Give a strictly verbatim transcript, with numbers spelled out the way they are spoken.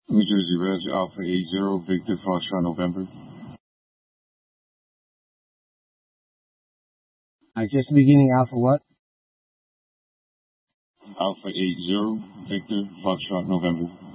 New Jersey Reg, Alpha eight zero, Victor Foxtrot November. I just beginning Alpha what? Alpha eight zero, Victor Foxtrot November.